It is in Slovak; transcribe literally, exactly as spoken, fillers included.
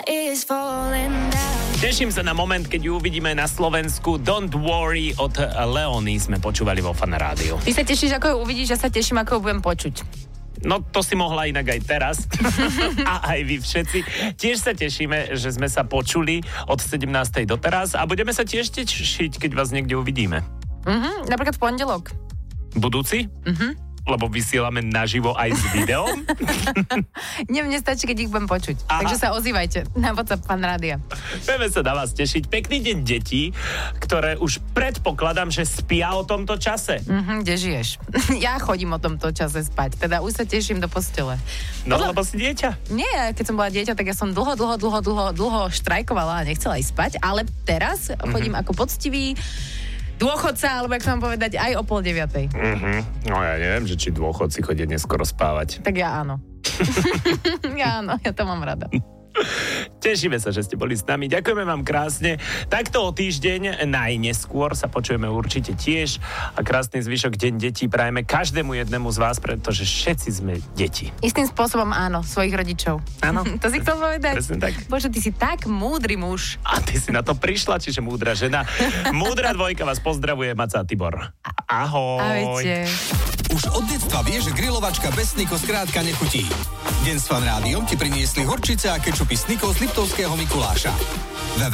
Teším sa na moment, keď ju uvidíme na Slovensku. Don't Worry od Leony sme počúvali vo Fan Rádiu. Ty sa tešíš, ako ju uvidíš, ja sa teším, ako ju budem počuť. No to si mohla inak aj teraz. A aj vy všetci. Tiež sa tešíme, že sme sa počuli od sedemnástej do teraz a budeme sa tiež tešiť, keď vás niekde uvidíme. Uh-huh, napríklad v pondelok. Budúci? Uh-huh. Lebo vysielame naživo aj s videom? Nie, mne stačí, keď ich budem počuť. Aha. Takže sa ozývajte na WhatsApp Fan Rádia. Budeme sa na vás tešiť. Pekný deň detí, ktoré už predpokladám, že spia o tomto čase. Mhm, kde žiješ? Ja chodím o tomto čase spať, teda už sa teším do postele. No, Podľa... lebo si dieťa. Nie, keď som bola dieťa, tak ja som dlho, dlho, dlho, dlho, dlho štrajkovala a nechcela ísť spať, ale teraz chodím mm-hmm. ako poctivý dôchodca, alebo jak sa mám povedať, aj o pol deviatej. Mm-hmm. No ja neviem, že či dôchodci chodia neskoro spávať. Tak ja áno. ja áno, ja to mám rada. Tešíme sa, že ste boli s nami. Ďakujeme vám krásne. Takto o týždeň najneskôr sa počujeme určite tiež. A krásny zvyšok Deň detí prajeme každému jednému z vás, pretože všetci sme deti. Istým spôsobom áno, svojich rodičov. Áno. To si chcel povedať? Presne tak. Bože, ty si tak múdry muž. A ty si na to prišla, čiže múdra žena. Múdra dvojka vás pozdravuje, Maca a Tibor. Ahoj. Ahojte. Už od detstva vieš, že grilovačka bez Snikos skrátka nechutí. Deň s Fan Rádiom ti priniesli horčice a kečupy Snikos z Liptovského Mikuláša.